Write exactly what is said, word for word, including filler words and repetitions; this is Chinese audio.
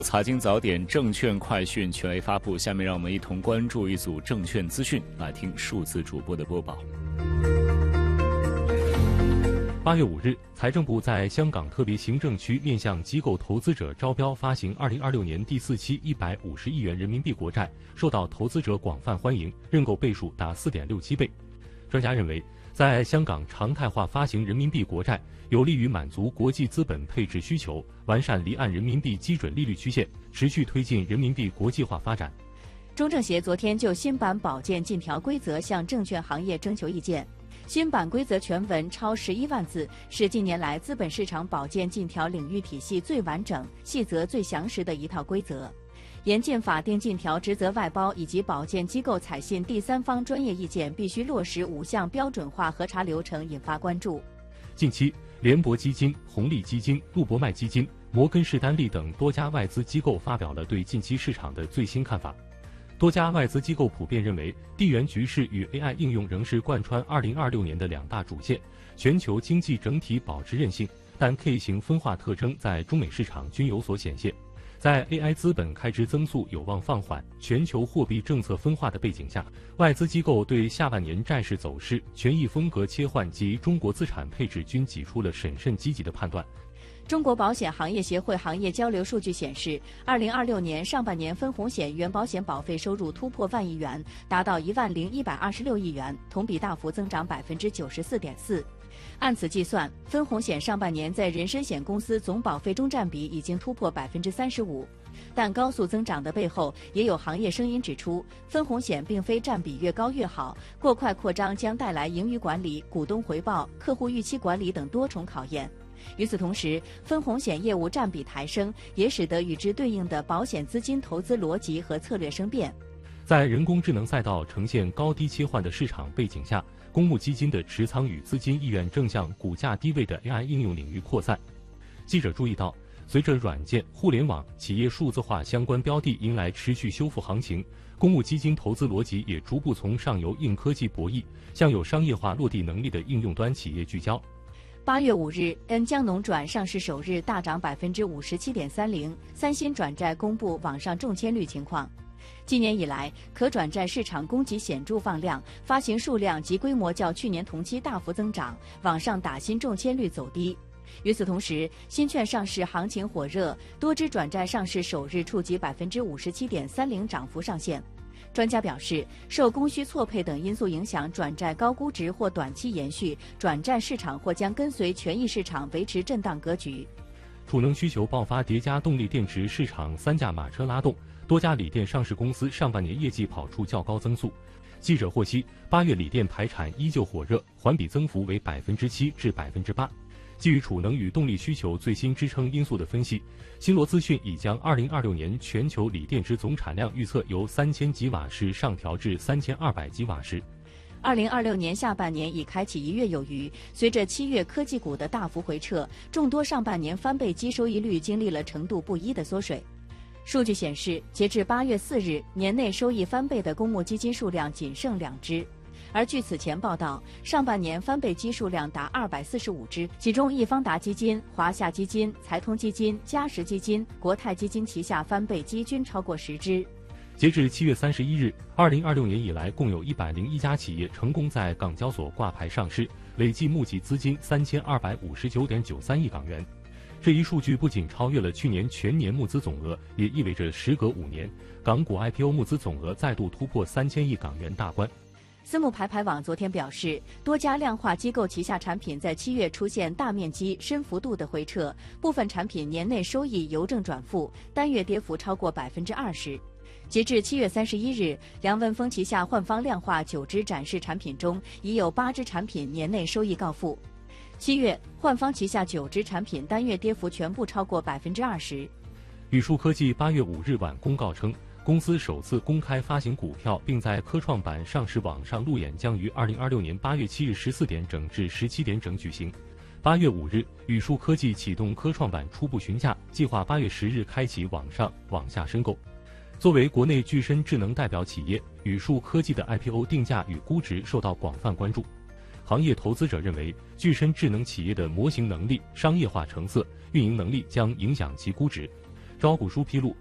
财经早点证券快讯权威发布，下面让我们一同关注一组证券资讯，来听数字主播的播报。 八月五日，财政部在香港特别行政区面向机构投资者招标发行二零二六年第四期一百五十亿元人民币国债，受到投资者广泛欢迎，认购倍数达四点六七倍。专家认为，在香港常态化发行人民币国债，有利于满足国际资本配置需求，完善离岸人民币基准利率曲线，持续推进人民币国际化发展。 中证协昨天就新版保荐进条规则向证券行业征求意见。新版规则全文超十一万字，是近年来资本市场保荐进条领域体系最完整、细则最详实的一套规则。严禁法定进条职责外包以及保荐机构采信第三方专业意见必须落实五项标准化核查流程引发关注。 近期，联博基金、红利基金、路博麦基金、摩根士丹利等多家外资机构发表了对近期市场的最新看法。多家外资机构普遍认为，地缘局势与 A I 应用仍是贯穿二零二六年的两大主线，全球经济整体保持韧性，但 K 型分化特征在中美市场均有所显现。在 A I 资本开支增速有望放缓、全球货币政策分化的背景下，外资机构对下半年债市走势、权益风格切换及中国资产配置均给出了审慎积极的判断。 中国保险行业协会行业交流数据显示，二零二六年上半年分红险原保险保费收入突破万亿元，达到一万零一百二十六亿元，同比大幅增长百分之九十四点四。按此计算，分红险上半年在人身险公司总保费中占比已经突破百分之三十五。但高速增长的背后，也有行业声音指出，分红险并非占比越高越好，过快扩张将带来盈余管理、股东回报、客户预期管理等多重考验。与此同时，分红险业务占比抬升，也使得与之对应的保险资金投资逻辑和策略生变。 在人工智能赛道呈现高低切换的市场背景下，公募基金的持仓与资金意愿正向股价低位的 A I 应用领域扩散。记者注意到，随着软件、互联网、企业数字化相关标的迎来持续修复行情，公募基金投资逻辑也逐步从上游硬科技博弈向有商业化落地能力的应用端企业聚焦。 八月五日，恩江农转上市首日大涨百分之五十七点三零。三星转债公布网上中签率情况。今年以来，可转债市场供给显著放量，发行数量及规模较去年同期大幅增长，网上打新中签率走低。与此同时，新券上市行情火热，多只转债上市首日触及百分之五十七点三零涨幅上限。专家表示，受供需错配等因素影响，转债高估值或短期延续，转债市场或将跟随权益市场维持震荡格局。 储能需求爆发叠加动力电池市场三驾马车拉动，多家锂电上市公司上半年业绩跑出较高增速。记者获悉，八月锂电排产依旧火热，环比增幅为百分之七至百分之八。基于储能与动力需求最新支撑因素的分析，新罗资讯已将二零二六年全球锂电池总产量预测由三千吉瓦时上调至三千二百吉瓦时。 二零二六年下半年已开启一月有余，随着七月科技股的大幅回撤，众多上半年翻倍基收益率经历了程度不一的缩水。数据显示，截至八月四日，年内收益翻倍的公募基金数量仅剩两只。而据此前报道，上半年翻倍基数量达二百四十五只，其中易方达基金、华夏基金、财通基金、嘉实基金、国泰基金旗下翻倍基均超过十只。 截至七月三十一日，二零二六年以来共有一百零一家企业成功在港交所挂牌上市，累计募集资金三千二百五十九点九三亿港元。这一数据不仅超越了去年全年募资总额，也意味着时隔五年，港股 I P O 募资总额再度突破三千亿港元大关。 私募排排网昨天表示，多家量化机构旗下产品在七月出现大面积、深幅度的回撤，部分产品年内收益由正转负，单月跌幅超过百分之二十。截至七月三十一日，梁文峰旗下焕方量化九只展示产品中，已有八只产品年内收益告负。七月，焕方旗下九只产品单月跌幅全部超过百分之二十。 宇树科技八月五日晚公告称，公司首次公开发行股票，并在科创板上市网上路演将于二零二六年八月七日十四点整至十七点整举行。八月五日，宇树科技启动科创板初步询价，计划八月十日开启网上网下申购。作为国内具身智能代表企业，宇树科技的 I P O 定价与估值受到广泛关注。行业投资者认为，具身智能企业的模型能力、商业化成色、运营能力将影响其估值。 招股书披露，